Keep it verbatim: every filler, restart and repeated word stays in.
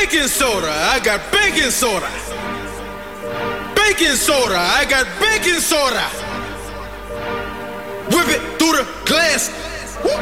baking soda, I got baking soda. Baking soda, I got baking soda. Whip it through the glass,